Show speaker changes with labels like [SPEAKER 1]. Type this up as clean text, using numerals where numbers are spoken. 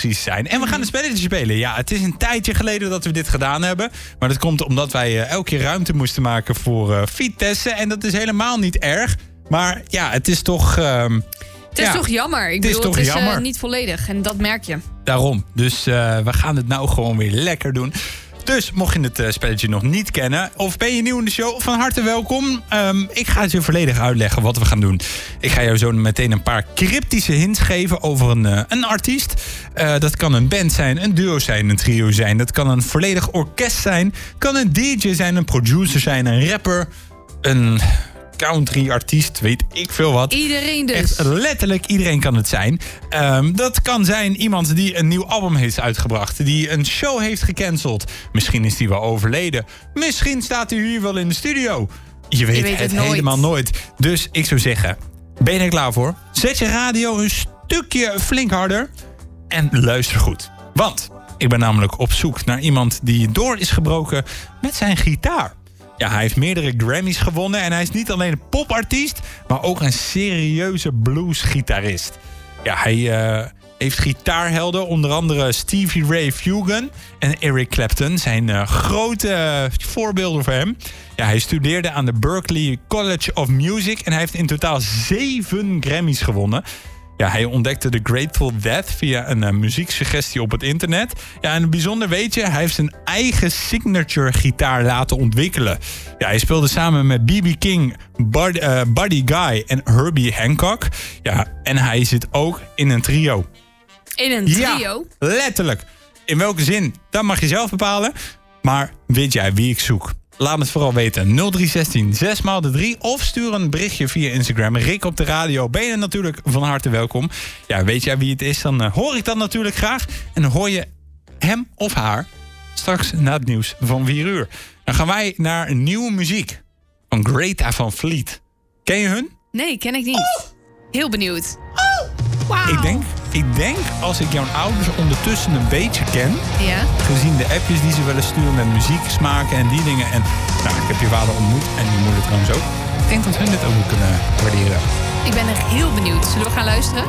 [SPEAKER 1] precies te zijn. En we gaan een spelletje spelen. Ja, het is een tijdje geleden dat we dit gedaan hebben. Maar dat komt omdat wij elke keer ruimte moesten maken voor Vitesse. En dat is helemaal niet erg. Maar ja, het is toch...
[SPEAKER 2] Het is toch jammer. Het is niet volledig. En dat merk je.
[SPEAKER 1] Daarom. Dus we gaan het nou gewoon weer lekker doen. Dus mocht je het spelletje nog niet kennen... of ben je nieuw in de show, van harte welkom. Ik ga het je volledig uitleggen wat we gaan doen. Ik ga jou zo meteen een paar cryptische hints geven over een artiest. Dat kan een band zijn, een duo zijn, een trio zijn. Dat kan een volledig orkest zijn. Kan een DJ zijn, een producer zijn, een rapper... een country-artiest, weet ik veel wat.
[SPEAKER 2] Iedereen dus.
[SPEAKER 1] Echt letterlijk iedereen kan het zijn. Dat kan zijn iemand die een nieuw album heeft uitgebracht. Die een show heeft gecanceld. Misschien is die wel overleden. Misschien staat hij hier wel in de studio. Je weet het helemaal nooit. Dus ik zou zeggen, ben je er klaar voor? Zet je radio een stukje flink harder. En luister goed. Want ik ben namelijk op zoek naar iemand die door is gebroken met zijn gitaar. Ja, hij heeft meerdere Grammys gewonnen en hij is niet alleen een popartiest, maar ook een serieuze bluesgitarist. Ja, hij heeft gitaarhelden, onder andere Stevie Ray Vaughan en Eric Clapton zijn grote voorbeelden voor hem. Ja, hij studeerde aan de Berklee College of Music en hij heeft in totaal 7 Grammys gewonnen. Ja, hij ontdekte The Grateful Dead via een muzieksuggestie op het internet. Ja, en een bijzonder weetje, hij heeft zijn eigen signature gitaar laten ontwikkelen. Ja, hij speelde samen met B.B. King, Buddy Guy en Herbie Hancock. Ja, en hij zit ook in een trio.
[SPEAKER 2] In een trio?
[SPEAKER 1] Ja, letterlijk. In welke zin, dat mag je zelf bepalen. Maar weet jij wie ik zoek? Laat het vooral weten. 0316 6x3 of stuur een berichtje via Instagram. Rick op de radio. Ben je natuurlijk van harte welkom. Ja, weet jij wie het is? Dan hoor ik dat natuurlijk graag. En dan hoor je hem of haar straks na het nieuws van 4 uur. Dan gaan wij naar nieuwe muziek van Greta Van Fleet. Ken je hun?
[SPEAKER 2] Nee, ken ik niet. Heel benieuwd.
[SPEAKER 1] Wow. Ik denk, als ik jouw ouders ondertussen een beetje ken...
[SPEAKER 2] Ja.
[SPEAKER 1] Gezien de appjes die ze willen sturen met muzieksmaken en die dingen. En nou, ik heb je vader ontmoet en je moeder trouwens ook. Ik denk dat hun dit ook kunnen waarderen.
[SPEAKER 2] Ik ben echt heel benieuwd. Zullen we gaan luisteren?